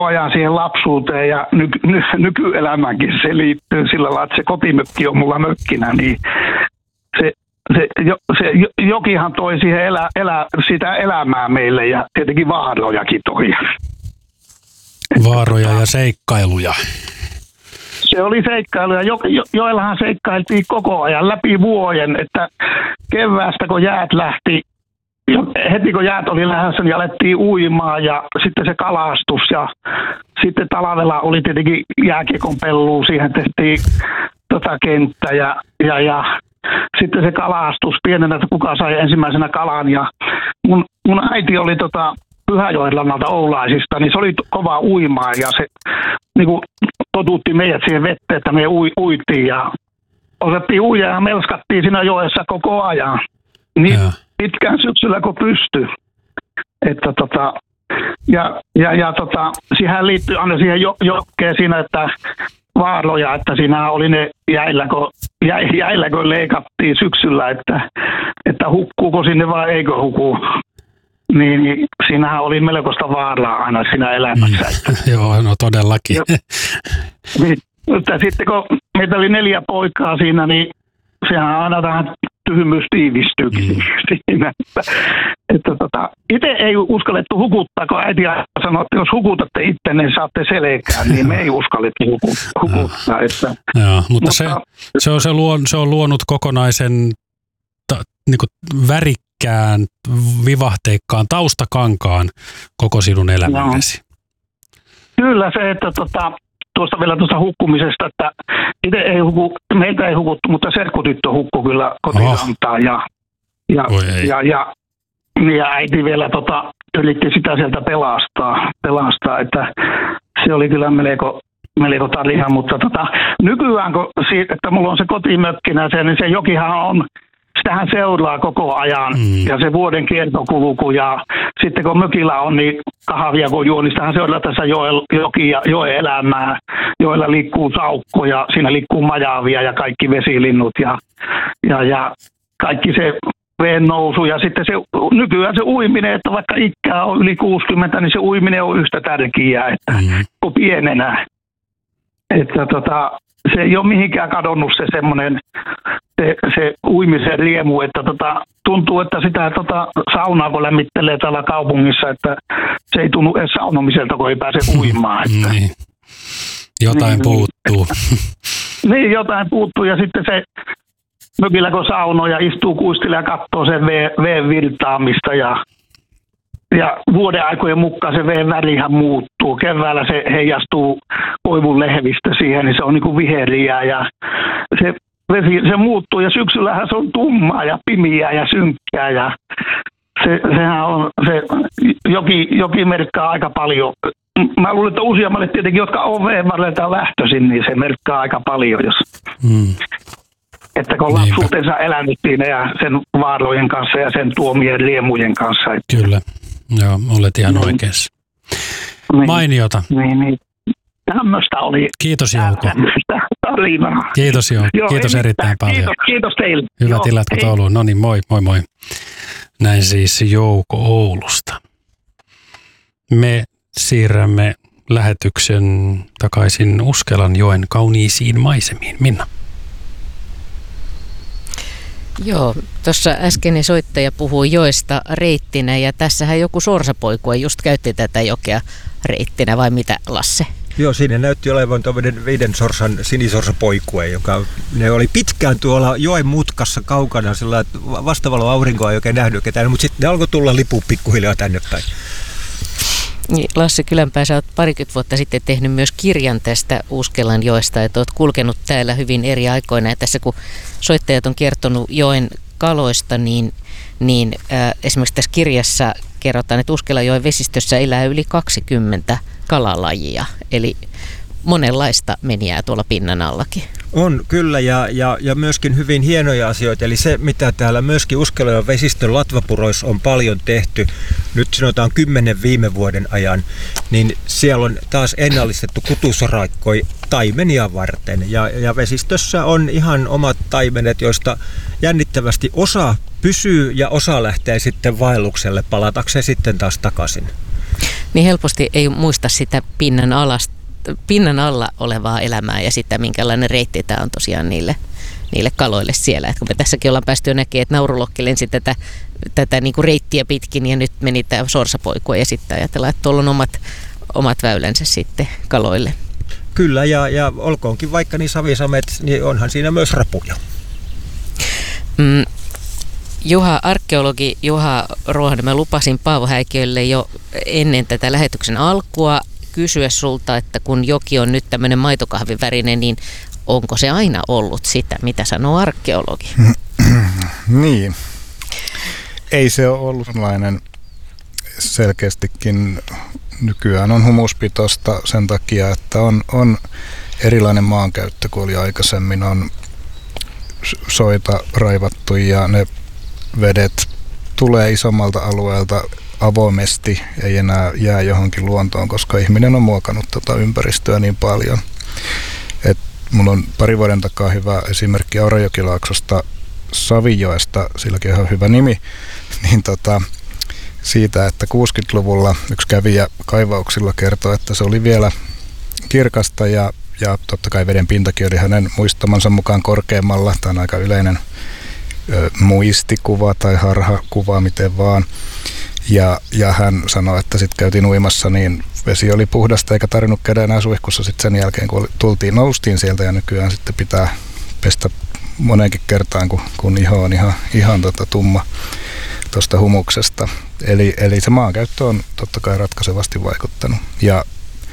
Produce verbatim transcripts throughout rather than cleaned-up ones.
ajan siihen lapsuuteen ja nyky, ny, nykyelämäänkin se liittyy sillä lailla, että se kotimökki on mulla mökkinä, niin se, se, jo, se jokihan toi siihen elä, elä, sitä elämää meille ja tietenkin vaarojakin toi. Vaaroja ja seikkailuja. Se oli seikkailuja. Jo, jo, joillahan seikkailtiin koko ajan läpi vuoden, että keväästä kun jäät lähti, heti kun jäät oli lähdössä, niin alettiin uimaan ja sitten se kalastus ja sitten talvella oli tietenkin jääkiekon pelluu, siihen tehtiin tota kenttä ja, ja, ja sitten se kalastus pienenä, että kuka sai ensimmäisenä kalan ja mun, mun äiti oli tota Pyhäjoenlannalta Oulaisista, niin se oli kova uimaa ja se niin kuin totutti meidät siihen vetteen, että me ui, uitiin ja osettiin uija ja melskattiin siinä joessa koko ajan. Niin ja. Pitkään syksyllä kun pystyi. Että tota, ja, ja, ja tota, siihen liittyy aina siihen jo, jokkeen siinä, että vaaroja, että siinä oli ne jäillä, kun, jä, jäillä, kun leikattiin syksyllä, että, että hukkuuko sinne vai eikö huku. Niin, niin siinähän oli melkoista vaaraa aina siinä elämässä. Mm, joo, no todellakin. Ja, niin, mutta sitten kun meitä oli neljä poikaa siinä, niin sehän aina tähän tyhmyys tiivistyykin mm. siinä. Että, että tota, itse ei uskallettu hukuttaa, kun äiti sanoi, että jos hukutatte itse, niin saatte selkään, niin me ei uskallettu hukuttaa. Että, joo, mutta, mutta se, se, on se, luon, se on luonut kokonaisen ta, niin kuin värikkään, vivahteikkaan taustakankaan koko sinun elämäsi. Kyllä se, että tota, tuosta vielä tuosta hukkumisesta, että itse ei huku, meitä ei hukuttu, mutta serkkutyttö hukkui kyllä kotirantaan oh. ja, ja, ja, ja, ja äiti vielä tota, yritti sitä sieltä pelastaa, pelastaa, että se oli kyllä melko, melko tarina, mutta tota, nykyään kun siitä, että mulla on se kotimökkinä se, niin se jokihan on, sitähän seuraa koko ajan mm. ja se vuoden kiertokulku ja sitten kun mökillä on niin kahvia kun juo, niin sitähän seuraa tässä joki ja joen elämää, joilla liikkuu saukkoja, siinä liikkuu majavia ja kaikki vesilinnut ja, ja, ja kaikki se veen nousu ja sitten se nykyään se uiminen, että vaikka ikää on yli kuusikymmentä, niin se uiminen on yhtä tärkeää, että mm. kun pienenä, että tota, se ei ole mihinkään kadonnut se semmoinen se, se uimisen riemu, että tota, tuntuu, että sitä tota, saunaa kun lämmittelee täällä kaupungissa, että se ei tunnu edes saunomiselta, kun ei pääse uimaan. Että. Niin. Jotain niin, puuttuu. Niin, jotain puuttuu ja sitten se mökillä kun saunoo ja istuu kuistilla ja katsoo sen veen virtaamista ja Ja vuoden aikojen mukaan se veen värihän muuttuu. Keväällä se heijastuu koivun lehvistä siihen, niin se on niin kuin viheriä ja se vesi se muuttuu ja syksyllähän se on tummaa ja pimiä ja synkkää ja se, sehän on se joki, joki merkkaa aika paljon. Mä luulen, että useammalle tietenkin, jotka on veen varrelta lähtöisin, niin se merkkaa aika paljon, jos mm. että kun lapsuutensa elänyt siinä ja sen vaarojen kanssa ja sen tuomien riemujen kanssa. Kyllä. Joo, olet ihan niin. oikeassa. Niin. Mainiota. Niin, niin. Tämmöistä oli. Kiitos Jouko. Tarinaa. Kiitos Jouko. Joo, kiitos erittäin paljon. Kiitos, kiitos teille. Hyvät Joo, illat Ouluun. No niin, moi, moi moi. Näin siis Jouko Oulusta. Me siirrämme lähetyksen takaisin Uskelanjoen kauniisiin maisemiin. Minna. Joo, tuossa äskeinen soittaja puhui joesta reittinä ja tässähän joku sorsapoikue just käytti tätä jokea reittinä vai mitä, Lasse? Joo, siinä näytti olevan tuommoinen viiden sorsan sinisorsapoikue, joka ne oli pitkään tuolla joen mutkassa kaukana sillä, että vastavalo aurinkoa ei oikein nähnyt ketään, mutta sitten ne alkoi tulla lipu pikkuhiljaa tänne päin. Lasse Kylänpää, sä oot parikymmentä vuotta sitten tehnyt myös kirjan tästä Uskelanjoesta, että oot kulkenut täällä hyvin eri aikoina. Ja tässä kun soittajat on kertonut joen kaloista, niin, niin äh, esimerkiksi tässä kirjassa kerrotaan, että Uskelanjoen vesistössä elää yli kaksikymmentä kalalajia, eli monenlaista menijää tuolla pinnan allakin. On kyllä ja, ja, ja myöskin hyvin hienoja asioita, eli se mitä täällä myöskin Uskelanjoen vesistön latvapuroissa on paljon tehty, nyt sanotaan kymmenen viime vuoden ajan, niin siellä on taas ennallistettu kutusoraikkoja taimenia varten ja, ja vesistössä on ihan omat taimenet, joista jännittävästi osa pysyy ja osa lähtee sitten vaellukselle palatakseen sitten taas takaisin. Niin helposti ei muista sitä pinnan, alasta, pinnan alla olevaa elämää ja sitä, minkälainen reitti tämä on tosiaan niille, niille kaloille siellä. Et kun me tässäkin ollaan päästy jo näkemään, että naurulokki lensi tätä, tätä niin kuin reittiä pitkin ja nyt meni tämä sorsapoikue ja sitten ajatellaan, että tuolla on omat, omat väylänsä sitten kaloille. Kyllä, ja, ja olkoonkin vaikka niin savisamet, niin onhan siinä myös rapuja. Mm. Juha, arkeologi Juha Ruohonen, mä lupasin Paavo Häikiölle jo ennen tätä lähetyksen alkua kysyä sulta, että kun joki on nyt tämmöinen maitokahvivärinen, niin onko se aina ollut sitä, mitä sanoo arkeologi? Niin, ei se ole ollut sellainen. Selkeästikin nykyään on humuspitoista sen takia, että on, on erilainen maankäyttö kuin oli aikaisemmin, on soita raivattu ja ne vedet tulee isommalta alueelta avoimesti, ei enää jää johonkin luontoon, koska ihminen on muokannut tota ympäristöä niin paljon. Et mulla on pari vuoden takaa hyvä esimerkki Aurajokilaaksosta Savijoesta, silläkin on ihan hyvä nimi, niin tota, siitä, että kuusikymmentäluvulla yksi kävijä kaivauksilla kertoi, että se oli vielä kirkasta ja, ja totta kai veden pintakin oli hänen muistamansa mukaan korkeammalla. Tämä on aika yleinen ö, muistikuva tai harhakuva, miten vaan. Ja, ja hän sanoi, että sitten käytiin uimassa, niin vesi oli puhdasta eikä tarvinnut käydä enää suihkussa sitten sen jälkeen, kun tultiin, noustiin sieltä ja nykyään sitten pitää pestä moneenkin kertaan, kun, kun iho on ihan, ihan tota tumma tuosta humuksesta. Eli, eli se maankäyttö on totta kai ratkaisevasti vaikuttanut. Ja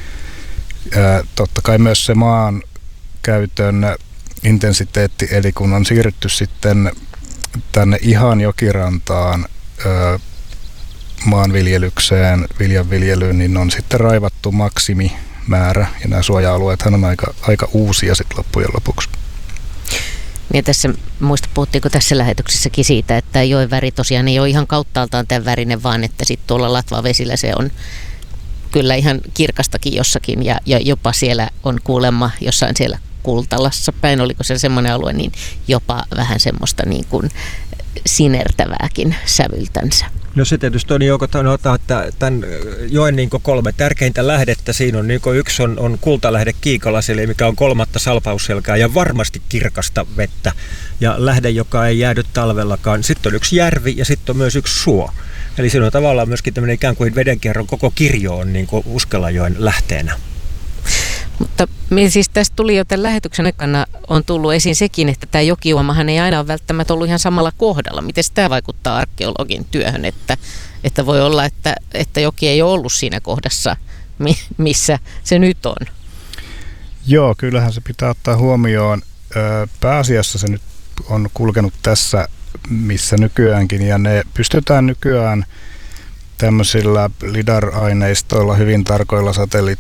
ää, totta kai myös se maankäytön intensiteetti, eli kun on siirrytty sitten tänne ihan jokirantaan ää, maanviljelykseen, viljanviljelyyn, niin on sitten raivattu maksimimäärä. Ja nämä suoja-alueethan on aika, aika uusia sitten loppujen lopuksi. Niin tässä, muista puhuttiinko tässä lähetyksessäkin siitä, että joen väri tosiaan ei ole ihan kauttaaltaan tämän värinen, vaan että sitten tuolla Latvavesillä se on kyllä ihan kirkastakin jossakin ja, ja jopa siellä on kuulemma jossain siellä Kultalassa päin, oliko se semmoinen alue, niin jopa vähän semmoista niin kuin sinertävääkin sävyltänsä. No se tietysti on Jouko, että tämän joen niin kolme tärkeintä lähdettä, siinä on niin yksi on, on kultalähde Kiikalaseli, mikä on kolmatta salpausselkää ja varmasti kirkasta vettä ja lähde, joka ei jäädy talvellakaan. Sitten on yksi järvi ja sitten on myös yksi suo. Eli siinä on tavallaan myöskin tämmöinen ikään kuin vedenkierron koko kirjo on niin Uskelajoen lähteenä. Mutta siis tästä tuli jo tämän lähetyksen aikana on tullut esiin sekin, että tämä jokijuomahan ei aina ole välttämättä ollut ihan samalla kohdalla. Miten tämä vaikuttaa arkeologin työhön, että, että voi olla, että, että joki ei ole ollut siinä kohdassa, missä se nyt on? Joo, kyllähän se pitää ottaa huomioon. Pääasiassa se nyt on kulkenut tässä, missä nykyäänkin, ja ne pystytään nykyään tämmöisillä lidar-aineistoilla, hyvin tarkoilla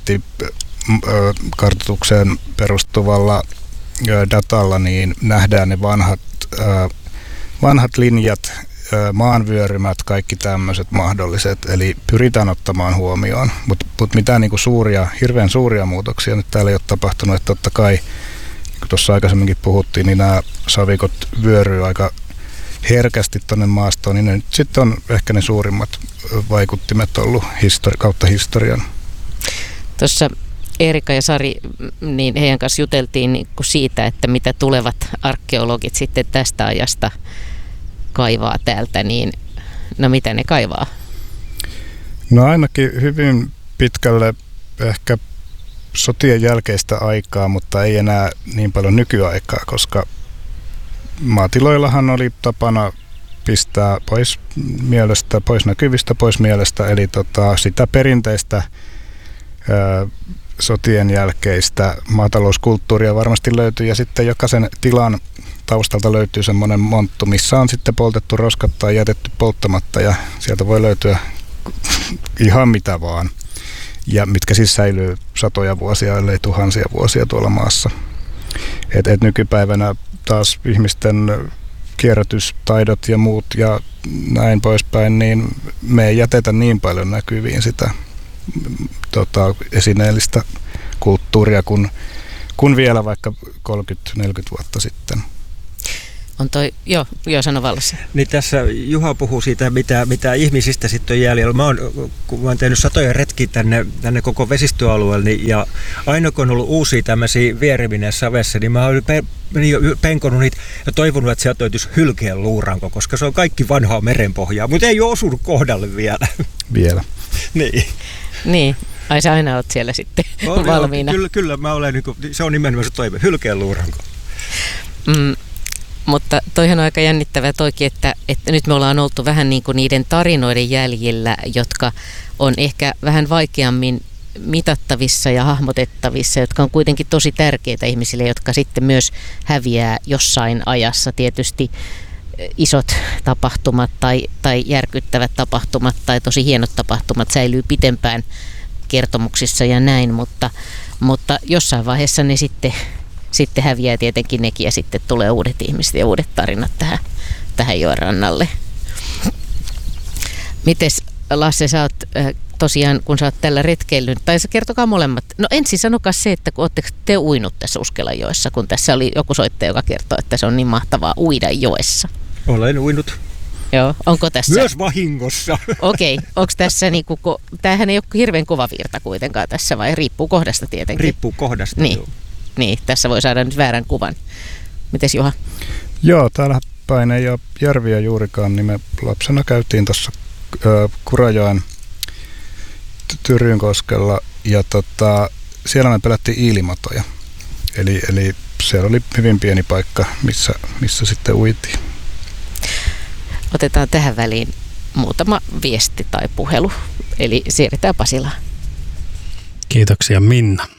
satelliittikartoitukseen perustuvalla datalla, niin nähdään ne vanhat, vanhat linjat, maanvyörymät, kaikki tämmöiset mahdolliset, eli pyritään ottamaan huomioon, mutta mut mitään niinku suuria, hirveän suuria muutoksia nyt täällä ei ole tapahtunut, että totta kai, niin kuin tuossa aikaisemminkin puhuttiin, niin nämä savikot vyöryy aika herkästi tuonne maastoon, niin ne nyt sitten on ehkä ne suurimmat vaikuttimet ollut histori- kautta historian. Tuossa Eerikka ja Sari, niin heidän kanssa juteltiin niin kuin siitä, että mitä tulevat arkeologit sitten tästä ajasta kaivaa täältä, niin no mitä ne kaivaa? No ainakin hyvin pitkälle ehkä sotien jälkeistä aikaa, mutta ei enää niin paljon nykyaikaa, koska maatiloillahan oli tapana pistää pois mielestä, pois näkyvistä, pois mielestä, eli tota, sitä perinteistä ää, sotien jälkeistä maatalouskulttuuria varmasti löytyy, ja sitten jokaisen tilan taustalta löytyy semmoinen monttu, missä on sitten poltettu roskat tai jätetty polttamatta, ja sieltä voi löytyä ihan mitä vaan, ja mitkä siis säilyy satoja vuosia, ellei tuhansia vuosia tuolla maassa. Et, et nykypäivänä taas ihmisten kierrätystaidot ja muut ja näin poispäin, niin me ei jätetä niin paljon näkyviin sitä tota, esineellistä kulttuuria kuin, kuin vielä vaikka kolmekymmentä neljäkymmentä vuotta sitten. on toi, joo, joo sano Vallassa. Niin tässä Juha puhuu siitä, mitä, mitä ihmisistä sitten on jäljellä. Mä oon, kun mä oon tehnyt satoja retkiä tänne, tänne koko vesistöalueelle, niin, ja aina kun on ollut uusia tämmöisiä vierimineä savessa, niin mä oon pe, penkonut niitä ja toivonut, että sieltä löytyisi hylkeen luuranko, koska se on kaikki vanhaa merenpohjaa, mutta ei ole osunut kohdalle vielä. Vielä. Niin. Niin. Ai sä aina oot siellä sitten on, valmiina. Kyllä, kyllä mä olen, se on nimenomaan se toive, hylkeen luuranko. Mm, mutta toihan on aika jännittävää toikin, että, että nyt me ollaan oltu vähän niin kuin niiden tarinoiden jäljillä, jotka on ehkä vähän vaikeammin mitattavissa ja hahmotettavissa, jotka on kuitenkin tosi tärkeitä ihmisille, jotka sitten myös häviää jossain ajassa. Tietysti isot tapahtumat tai, tai järkyttävät tapahtumat tai tosi hienot tapahtumat säilyy pitempään kertomuksissa ja näin, mutta, mutta jossain vaiheessa ne sitten, sitten häviää tietenkin nekin ja sitten tulee uudet ihmiset ja uudet tarinat tähän, tähän joen rannalle. Mites Lasse, sä oot äh, tosiaan, kun sä oot tällä retkeillyt, tai sä kertokaa molemmat. No ensin sanokaa se, että kun ootteko te uinut tässä Uskelanjoessa, kun tässä oli joku soittaja, joka kertoo, että se on niin mahtavaa uida joessa. Olen uinut. Joo, onko tässä? Myös vahingossa. Okei, onko tässä niinku, tämähän ei ole hirveän kova virta kuitenkaan tässä, vai riippuu kohdasta tietenkin? Riippuu kohdasta, niin. joo. Niin, tässä voi saada nyt väärän kuvan. Mites Juha? Joo, täällä päin ei ole järviä juurikaan, niin me lapsena käytiin tuossa Kurajoen Tyrynkoskella ja tota, siellä me pelättiin iilimatoja. Eli, eli siellä oli hyvin pieni paikka, missä, missä sitten uitiin. Otetaan tähän väliin muutama viesti tai puhelu, eli siirretään Pasilaan. Kiitoksia Minna.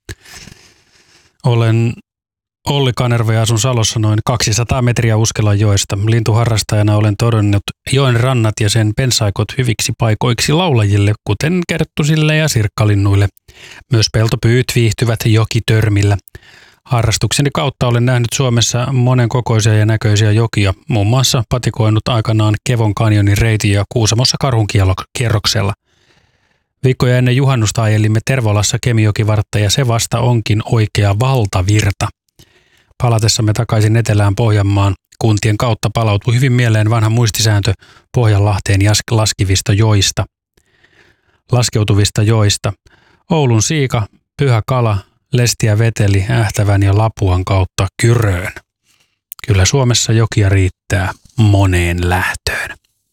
Olen Olli Kanerva ja asun Salossa noin kaksisataa metriä Uskelanjoesta. Lintuharrastajana olen todennut joen rannat ja sen pensaikot hyviksi paikoiksi laulajille, kuten kerttusille ja sirkkalinnuille. Myös peltopyyt viihtyvät jokitörmillä. Harrastukseni kautta olen nähnyt Suomessa monen kokoisia ja näköisiä jokia, muun muassa patikoinut aikanaan Kevon kanjonin reitin ja Kuusamossa karhunkierroksella. Viikkoja ennen juhannusta ajelimme Tervolassa Kemijokivartta ja se vasta onkin oikea valtavirta. Palatessamme takaisin etelään Pohjanmaan kuntien kautta palautui hyvin mieleen vanha muistisääntö Pohjanlahteen laskivista joista. Laskeutuvista joista. Oulun siika, Pyhä Kala, Lestiä veteli Ähtävän ja Lapuan kautta Kyröön. Kyllä Suomessa jokia riittää moneen lähtöön.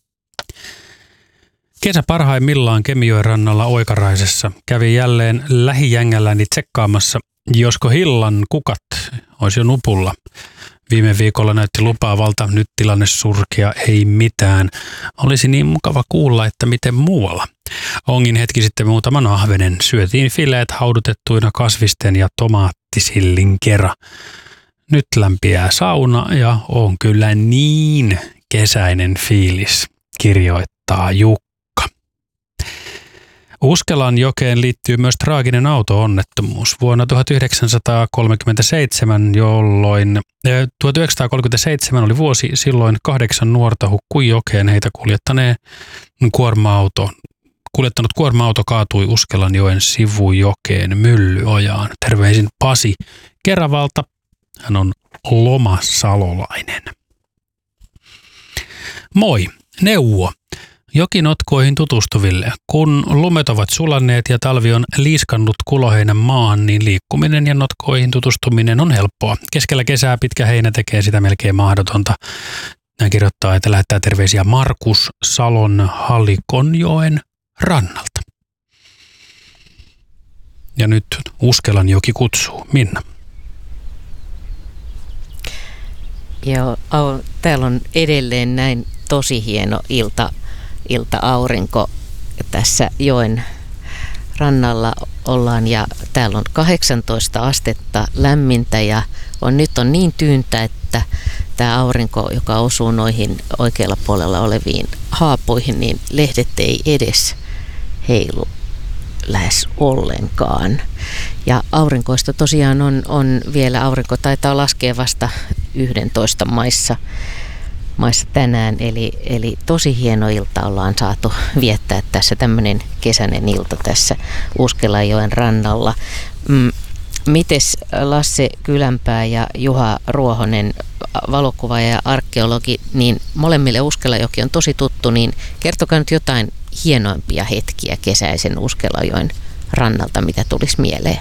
Kesä parhaimmillaan Kemijoen rannalla Oikaraisessa kävi jälleen lähijängälläni tsekkaamassa, josko hillan kukat olisi jo nupulla. Viime viikolla näytti lupaavalta, nyt tilanne surkea, ei mitään. Olisi niin mukava kuulla, että miten muualla. Ongin hetki sitten muutaman ahvenen. Syötiin fileet haudutettuina kasvisten ja tomaattisillin kera. Nyt lämpiää sauna ja on kyllä niin kesäinen fiilis, kirjoittaa Jukka. Uskelanjokeen liittyy myös traaginen auto-onnettomuus. Vuonna tuhatyhdeksänsataakolmekymmentäseitsemän, jolloin eh, tuhatyhdeksänsataakolmekymmentäseitsemän oli vuosi, silloin kahdeksan nuorta hukkui jokeen. Heitä kuljettaneen kuorma-auto, kuljettanut kuorma-auto kaatui Uskelanjoen sivujokeen Myllyojaan. Terveisin Pasi Keravalta. Hän on lomasalolainen. Moi, neuvo jokinotkoihin tutustuville. Kun lumet ovat sulanneet ja talvi on liiskannut kuloheinän maan, niin liikkuminen ja notkoihin tutustuminen on helppoa. Keskellä kesää pitkä heinä tekee sitä melkein mahdotonta. Näin kirjoittaa, että lähettää terveisiä Markus Salon Halikonjoen rannalta. Ja nyt Uskelanjoki kutsuu. Minna. Joo, täällä on edelleen näin tosi hieno ilta. Ilta-aurinko. Tässä joen rannalla ollaan ja täällä on kahdeksantoista astetta lämmintä ja on, nyt on niin tyyntä, että tämä aurinko, joka osuu noihin oikealla puolella oleviin haapoihin, niin lehdet ei edes heilu lähes ollenkaan. Ja aurinkoista tosiaan on, on vielä, aurinko taitaa laskea vasta yksitoista maissa. maissa tänään, eli, eli tosi hieno ilta ollaan saatu viettää tässä, tämmöinen kesäinen ilta tässä Uskelanjoen rannalla. Mm, Mites Lasse Kylänpää ja Juha Ruohonen, valokuvaaja ja arkeologi, niin molemmille Uskelajoki on tosi tuttu, niin kertokaa nyt jotain hienoimpia hetkiä kesäisen Uskelajoen rannalta, mitä tulisi mieleen.